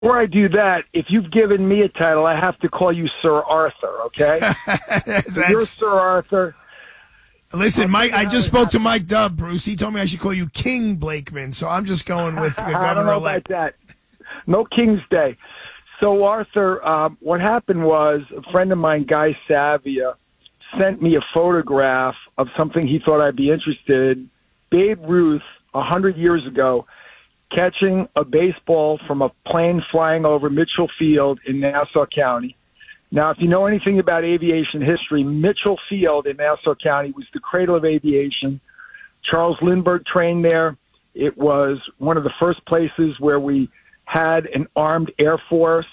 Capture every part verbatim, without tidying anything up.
before I do that, if you've given me a title, I have to call you Sir Arthur, okay? So you're Sir Arthur. Listen, Mike, I just spoke to Mike Dubb, Bruce. He told me I should call you King Blakeman, so I'm just going with the governor-elect. I don't know about that. No King's Day. So, Arthur, um, what happened was a friend of mine, Guy Savia, sent me a photograph of something he thought I'd be interested in. Babe Ruth, a hundred years ago, catching a baseball from a plane flying over Mitchell Field in Nassau County. Now, if you know anything about aviation history, Mitchell Field in Nassau County was the cradle of aviation. Charles Lindbergh trained there. It was one of the first places where we had an armed air force.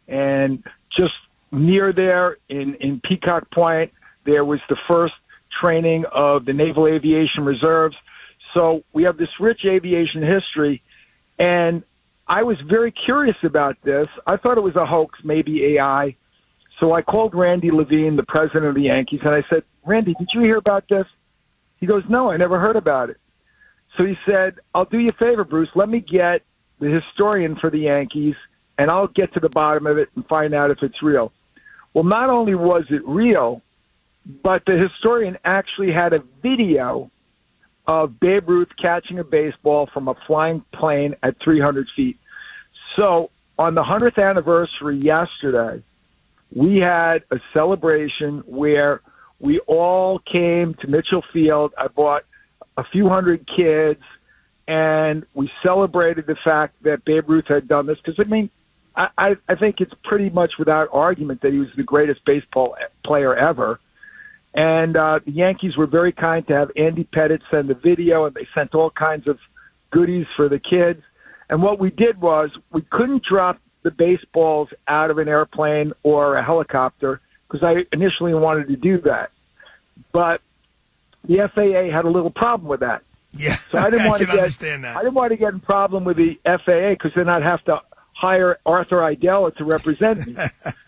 And just near there in, in Peacock Point, there was the first training of the Naval Aviation Reserves. So we have this rich aviation history. And I was very curious about this. I thought it was a hoax, maybe A I. So I called Randy Levine, the president of the Yankees, and I said, Randy, did you hear about this? He goes, no, I never heard about it. So he said, I'll do you a favor, Bruce. Let me get the historian for the Yankees, and I'll get to the bottom of it and find out if it's real. Well, not only was it real, but the historian actually had a video of Babe Ruth catching a baseball from a flying plane at three hundred feet. So on the hundredth anniversary yesterday, we had a celebration where we all came to Mitchell Field. I brought a few hundred kids, and we celebrated the fact that Babe Ruth had done this. Because, I mean, I, I think it's pretty much without argument that he was the greatest baseball player ever. And uh, the Yankees were very kind to have Andy Pettitte send the video, and they sent all kinds of goodies for the kids. And what we did was we couldn't drop the baseballs out of an airplane or a helicopter because I initially wanted to do that. But the F A A had a little problem with that. Yeah, so I didn't want I to get understand that. I didn't want to get in problem with the F A A because then I'd have to hire Arthur Idella to represent me.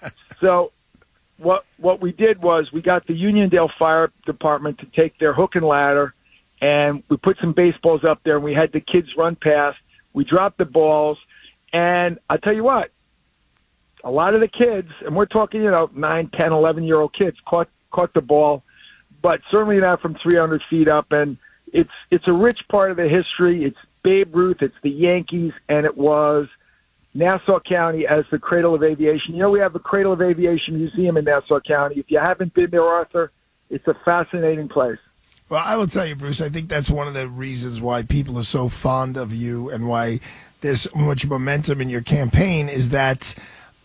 So what what we did was we got the Uniondale Fire Department to take their hook and ladder, and we put some baseballs up there, and we had the kids run past. We dropped the balls. And I tell you what, a lot of the kids, and we're talking, you know, nine, ten, eleven-year-old kids, caught caught the ball, but certainly not from three hundred feet up. And it's it's a rich part of the history. It's Babe Ruth, it's the Yankees, and it was Nassau County as the cradle of aviation. You know, we have the Cradle of Aviation Museum in Nassau County. If you haven't been there, Arthur, it's a fascinating place. Well, I will tell you, Bruce, I think that's one of the reasons why people are so fond of you and why there's so much momentum in your campaign is that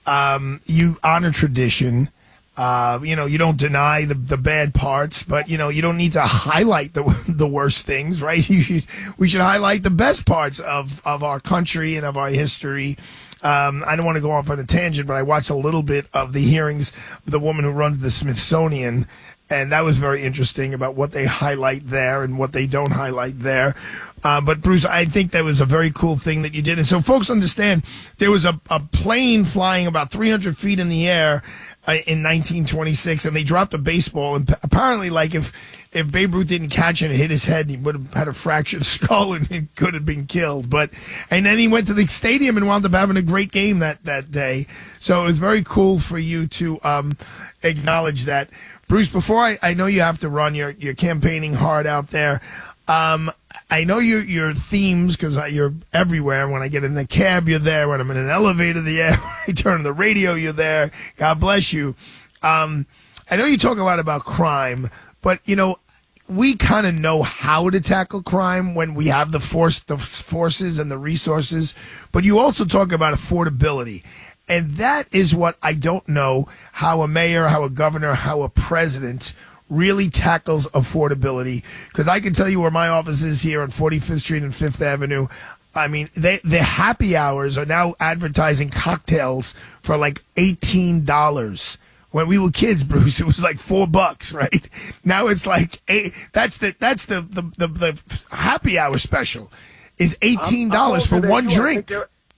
um, you honor tradition. Uh, you know, you don't deny the, the bad parts, but, you know, you don't need to highlight the the worst things, right? You should, we should highlight the best parts of, of our country and of our history. Um, I don't want to go off on a tangent, but I watched a little bit of the hearings of the woman who runs the Smithsonian, and that was very interesting about what they highlight there and what they don't highlight there. Uh, but, Bruce, I think that was a very cool thing that you did. And so folks understand there was a, a plane flying about three hundred feet in the air uh, in nineteen twenty-six, and they dropped a baseball. And p- apparently, like, if, if Babe Ruth didn't catch it and hit his head, he would have had a fractured skull and he could have been killed. But and then he went to the stadium and wound up having a great game that, that day. So it was very cool for you to um, acknowledge that. Bruce, before I, I know you have to run, you're, you're campaigning hard out there. Um, I know your your themes because you're everywhere. When I get in the cab, you're there. When I'm in an elevator, the air. When I turn on the radio, you're there. God bless you. Um, I know you talk a lot about crime, but you know we kind of know how to tackle crime when we have the force, the forces, and the resources. But you also talk about affordability. And that is what I don't know how a mayor, how a governor, how a president really tackles affordability. Because I can tell you where my office is here on forty-fifth Street and Fifth Avenue. I mean, they, the happy hours are now advertising cocktails for like eighteen dollars. When we were kids, Bruce, it was like four bucks, right? Now it's like eight. That's the that's the the, the, the happy hour special is eighteen dollars for one drink.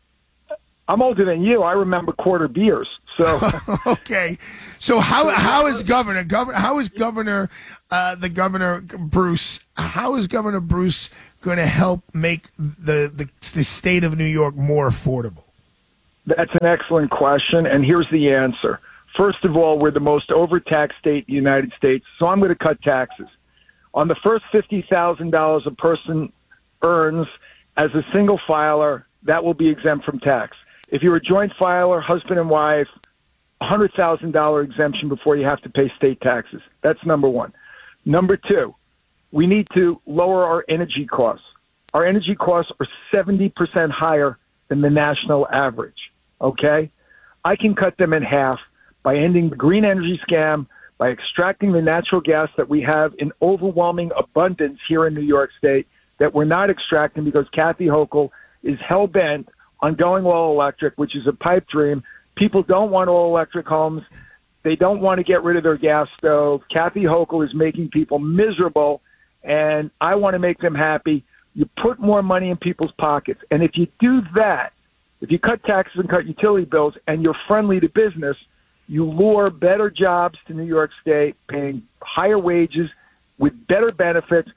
I'm older than you. I remember quarter beers. So okay, so how how is Governor Governor how is Governor uh, the Governor Bruce how is Governor Bruce going to help make the, the the state of New York more affordable? That's an excellent question, and here's the answer. First of all, we're the most overtaxed state in the United States, so I'm going to cut taxes. On the first fifty thousand dollars a person earns as a single filer, that will be exempt from tax. If you're a joint filer, husband and wife, one hundred thousand dollars exemption before you have to pay state taxes. That's number one. Number two, we need to lower our energy costs. Our energy costs are seventy percent higher than the national average, okay? I can cut them in half by ending the green energy scam, by extracting the natural gas that we have in overwhelming abundance here in New York State that we're not extracting because Kathy Hochul is hell-bent on going all-electric, which is a pipe dream. People don't want all-electric homes. They don't want to get rid of their gas stove. Kathy Hochul is making people miserable, and I want to make them happy. You put more money in people's pockets, and if you do that, if you cut taxes and cut utility bills and you're friendly to business, you lure better jobs to New York State, paying higher wages with better benefits.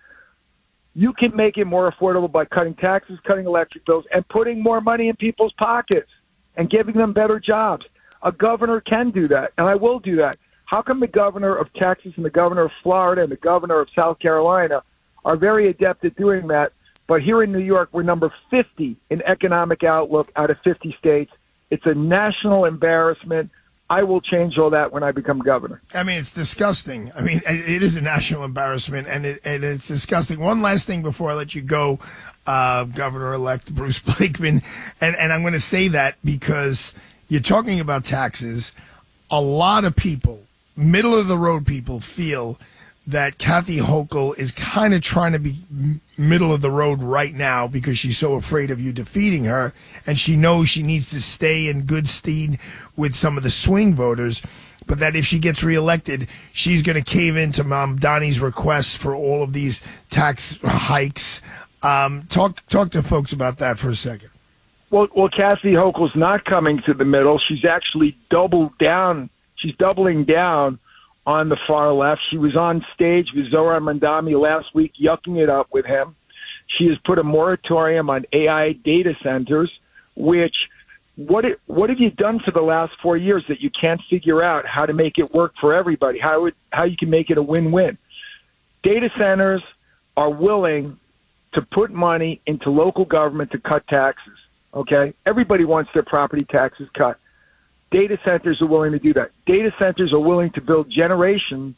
You can make it more affordable by cutting taxes, cutting electric bills, and putting more money in people's pockets and giving them better jobs. A governor can do that, and I will do that. How come the governor of Texas and the governor of Florida and the governor of South Carolina are very adept at doing that, but here in New York, we're number fifty in economic outlook out of fifty states? It's a national embarrassment. I will change all that when I become governor. I mean, it's disgusting. I mean, it is a national embarrassment, and it and it's disgusting. One last thing before I let you go, uh, Governor-elect Bruce Blakeman, and, and I'm going to say that because you're talking about taxes. A lot of people, middle-of-the-road people, feel that Kathy Hochul is kind of trying to be middle of the road right now because she's so afraid of you defeating her, and she knows she needs to stay in good stead with some of the swing voters, but that if she gets reelected, she's going to cave into Mom Donnie's requests for all of these tax hikes. Um, talk talk to folks about that for a second. Well, well, Kathy Hochul's not coming to the middle. She's actually doubled down. She's doubling down on the far left. She was on stage with Zohran Mamdani last week, yucking it up with him. She has put a moratorium on A I data centers, which what it, what have you done for the last four years that you can't figure out how to make it work for everybody, how it, how you can make it a win-win? Data centers are willing to put money into local government to cut taxes, okay? Everybody wants their property taxes cut. Data centers are willing to do that. Data centers are willing to build generation,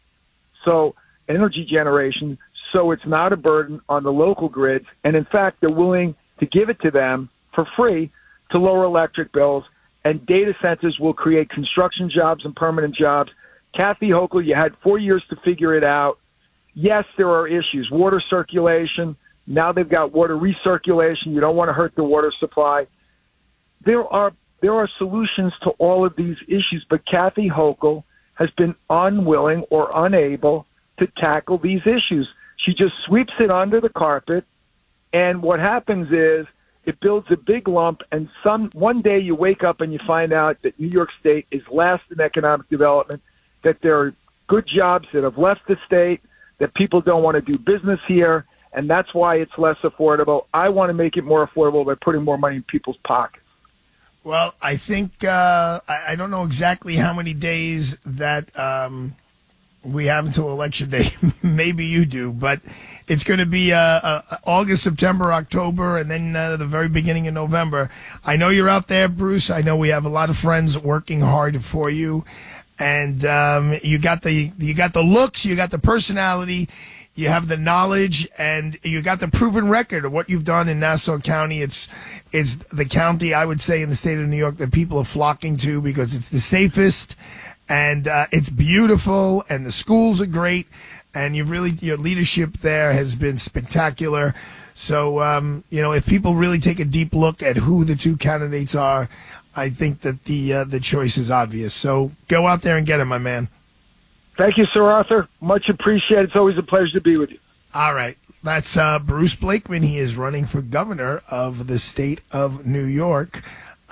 so energy generation, so it's not a burden on the local grids. And in fact, they're willing to give it to them for free to lower electric bills. And data centers will create construction jobs and permanent jobs. Kathy Hochul, you had four years to figure it out. Yes, there are issues. Water circulation. Now they've got water recirculation. You don't want to hurt the water supply. There are There are solutions to all of these issues, but Kathy Hochul has been unwilling or unable to tackle these issues. She just sweeps it under the carpet, and what happens is it builds a big lump, and some one day you wake up and you find out that New York State is last in economic development, that there are good jobs that have left the state, that people don't want to do business here, and that's why it's less affordable. I want to make it more affordable by putting more money in people's pockets. Well, I think uh, I, I don't know exactly how many days that um, we have until Election Day. Maybe you do, but it's going to be uh, uh, August, September, October, and then uh, the very beginning of November. I know you're out there, Bruce. I know we have a lot of friends working hard for you, and um, you got the you got the looks, you got the personality. You have the knowledge, and you got the proven record of what you've done in Nassau County. It's it's the county, I would say, in the state of New York that people are flocking to because it's the safest, and uh, it's beautiful, and the schools are great, and you really your leadership there has been spectacular. So, um, you know, if people really take a deep look at who the two candidates are, I think that the uh, the choice is obvious. So go out there and get him, my man. Thank you, Sir Arthur. Much appreciated. It's always a pleasure to be with you. All right. That's uh, Bruce Blakeman. He is running for governor of the state of New York.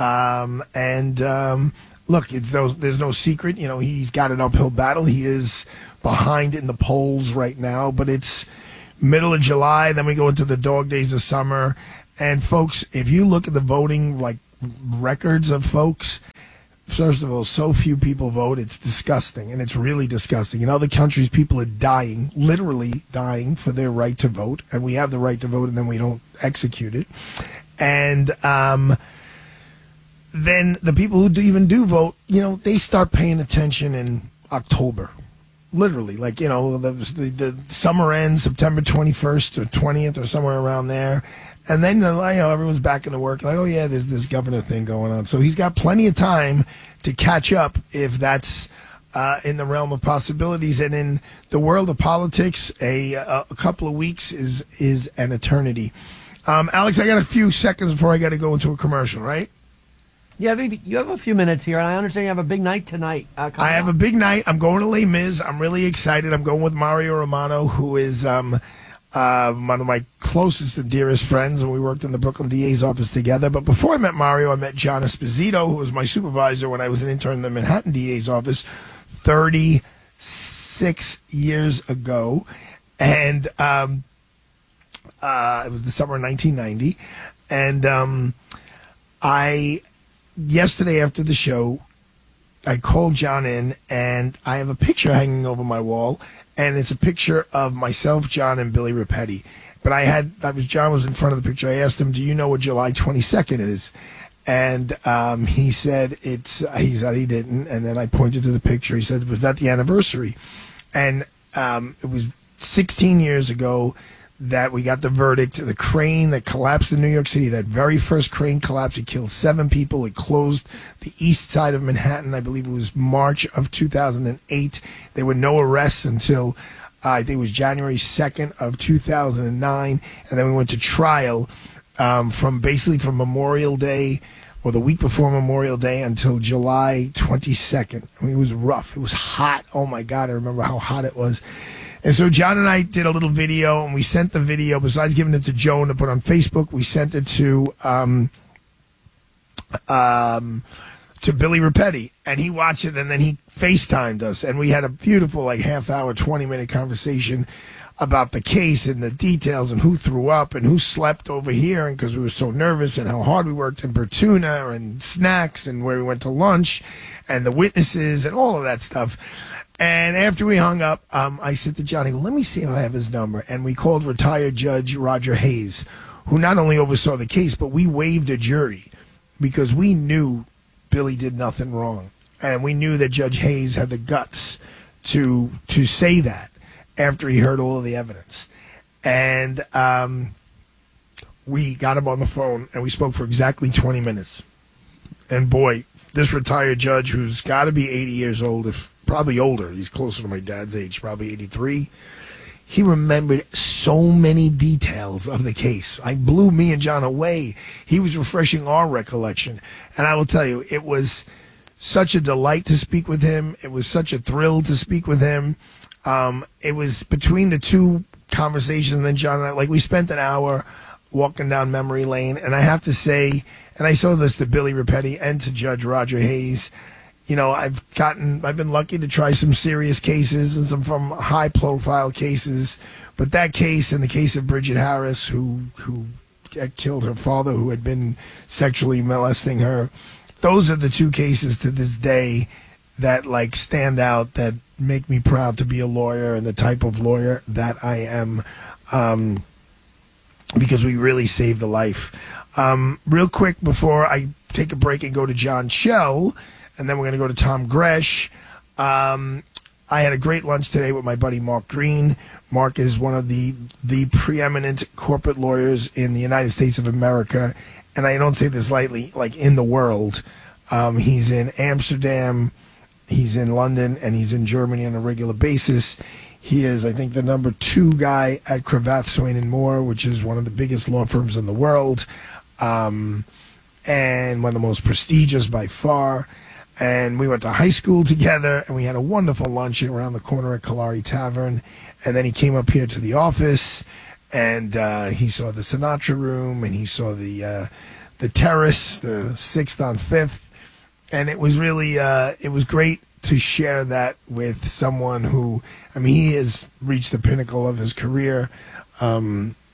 Um, and um, look, it's no, there's no secret. You know, he's got an uphill battle. He is behind in the polls right now, but it's middle of July. Then we go into the dog days of summer. And, folks, if you look at the voting, like, records of folks. First of all, so few people vote. It's disgusting, and it's really disgusting. In other countries, people are dying, literally dying for their right to vote, and we have the right to vote, and then we don't execute it. And um, then the people who do even do vote, you know, they start paying attention in October. Literally, like, you know, the, the, the summer ends September twenty-first or twentieth or somewhere around there. And then, you know, everyone's back into work. Like, oh, yeah, there's this governor thing going on. So he's got plenty of time to catch up if that's uh, in the realm of possibilities. And in the world of politics, a, a, a couple of weeks is, is an eternity. Um, Alex, I got a few seconds before I got to go into a commercial, right? Yeah, you have a few minutes here, and I understand you have a big night tonight. Uh, I have a big night. I'm going to Les Mis. I'm really excited. I'm going with Mario Romano, who is um, uh, one of my closest and dearest friends, and we worked in the Brooklyn D A's office together. But before I met Mario, I met John Esposito, who was my supervisor when I was an intern in the Manhattan D A's office thirty-six years ago. And um, uh, it was the summer of nineteen ninety. And um, I... Yesterday after the show, I called John in, and I have a picture hanging over my wall, and it's a picture of myself, John, and Billy Rapetti. But I had, I was John was in front of the picture. I asked him, "Do you know what July twenty-second is?" And um, he said it's. He said he didn't, and then I pointed to the picture. He said, "Was that the anniversary?" And um, it was sixteen years ago that we got the verdict. The crane that collapsed in New York City, that very first crane collapse, it killed seven people. It closed the east side of Manhattan. I believe it was March of two thousand eight. There were no arrests until uh, I think it was January second of two thousand nine. And then we went to trial um, from basically from Memorial Day or the week before Memorial Day until July twenty-second. I mean, it was rough. It was hot. Oh, my God. I remember how hot it was. And so John and I did a little video, and we sent the video, besides giving it to Joan to put on Facebook, we sent it to um, um, to Billy Rapetti, and he watched it, and then he FaceTimed us, and we had a beautiful, like, half-hour, twenty-minute conversation about the case and the details and who threw up and who slept over here, and because we were so nervous, and how hard we worked in Bertuna and snacks and where we went to lunch and the witnesses and all of that stuff. And after we hung up, um, I said to Johnny, well, let me see if I have his number. And we called retired Judge Roger Hayes, who not only oversaw the case, but we waived a jury because we knew Billy did nothing wrong. And we knew that Judge Hayes had the guts to to say that after he heard all of the evidence. And um, we got him on the phone, and we spoke for exactly twenty minutes. And boy, this retired judge, who's got to be eighty years old, if probably older. He's closer to my dad's age, probably eighty-three. He remembered so many details of the case. I blew me and John away. He was refreshing our recollection. And I will tell you, it was such a delight to speak with him. It was such a thrill to speak with him. Um, it was between the two conversations, and then John and I, like, we spent an hour walking down memory lane. And I have to say, and I saw this to Billy Rapetti and to Judge Roger Hayes, you know, I've gotten, I've been lucky to try some serious cases and some from high profile cases, but that case and the case of Bridget Harris, who, who killed her father, who had been sexually molesting her, those are the two cases to this day that, like, stand out, that make me proud to be a lawyer and the type of lawyer that I am, um, because we really saved a life. Um, real quick before I take a break and go to John Schell, and then we're going to go to Tom Gresh. Um, I had a great lunch today with my buddy Mark Green. Mark is one of the the preeminent corporate lawyers in the United States of America, and I don't say this lightly, like in the world. Um, he's in Amsterdam, he's in London, and he's in Germany on a regular basis. He is, I think, the number two guy at Cravath, Swaine and Moore, which is one of the biggest law firms in the world, um, and one of the most prestigious by far. And we went to high school together, and we had a wonderful lunch around the corner at Kalari Tavern. And then he came up here to the office, and uh, he saw the Sinatra Room, and he saw the uh, the Terrace, the Sixth on Fifth, and it was really uh, it was great to share that with someone who, I mean, he has reached the pinnacle of his career. Um,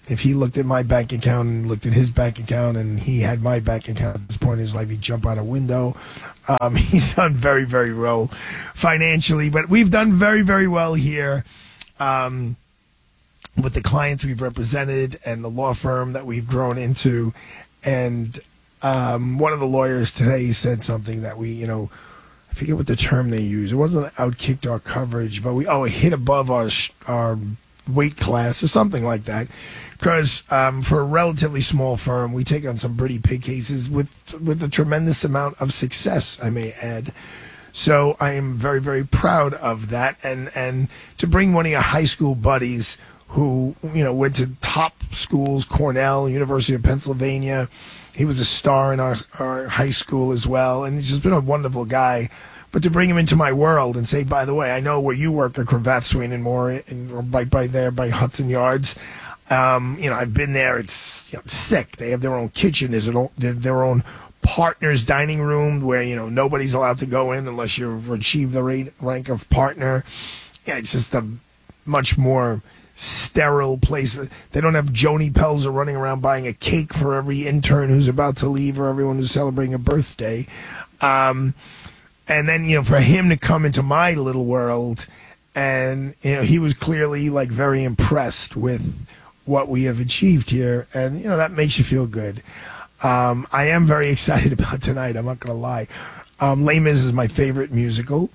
if he looked at my bank account and looked at his bank account and he had my bank account at this point in his life, he'd jump out a window. Um, he's done very, very well financially, but we've done very, very well here um, with the clients we've represented and the law firm that we've grown into. And um, one of the lawyers today said something that we, you know, I forget what the term they use. It wasn't outkicked our coverage, but we oh it hit above our our weight class or something like that. Because um, for a relatively small firm, we take on some pretty big cases with with a tremendous amount of success, I may add. So I am very, very proud of that. And and to bring one of your high school buddies who, you know, went to top schools, Cornell, University of Pennsylvania. He was a star in our, our high school as well, and he's just been a wonderful guy. But to bring him into my world and say, by the way, I know where you work at Cravat, Swain and Moore, and or by, by there, by Hudson Yards. Um, you know, I've been there. It's, you know, it's sick. They have their own kitchen. There's their, their own partner's dining room where, you know, nobody's allowed to go in unless you've achieved the rate, rank of partner. Yeah, it's just a much more sterile place. They don't have Joni Pelzer running around buying a cake for every intern who's about to leave or everyone who's celebrating a birthday. Um, and then, you know, for him to come into my little world, and, you know, he was clearly, like, very impressed with what we have achieved here. And, you know, that makes you feel good. Um, I am very excited about tonight. I'm not going to lie. Um, Les Mis is my favorite musical.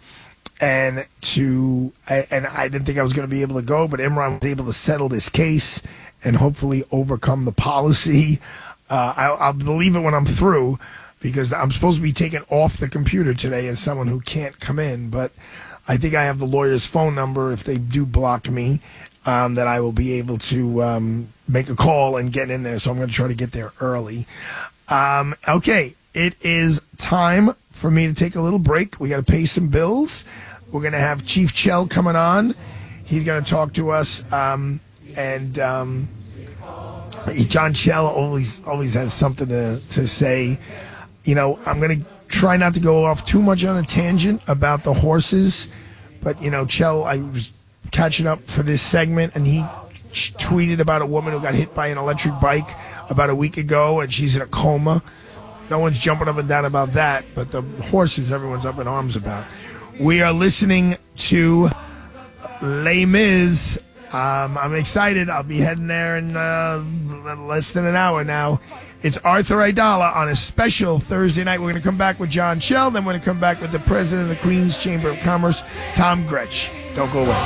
And to and I didn't think I was going to be able to go, but Imran was able to settle this case and hopefully overcome the policy. Uh, I'll, I'll believe it when I'm through, because I'm supposed to be taken off the computer today as someone who can't come in. But I think I have the lawyer's phone number if they do block me, um, that I will be able to um, make a call and get in there. So I'm going to try to get there early. Um, okay, it is time for me to take a little break. We got to pay some bills. We're going to have Chief Chell coming on. He's going to talk to us. Um, and um, John Chell always always has something to, to say. You know, I'm going to try not to go off too much on a tangent about the horses. But, you know, Chell, I was catching up for this segment, and he tweeted about a woman who got hit by an electric bike about a week ago, and she's in a coma. No one's jumping up and down about that, but the horses, everyone's up in arms about. We are listening to Les Mis. Um, I'm excited. I'll be heading there in uh, less than an hour now. It's Arthur Aidala on a special Thursday night. We're going to come back with John Chell. Then we're going to come back with the president of the Queens Chamber of Commerce, Tom Gretsch. Don't go away.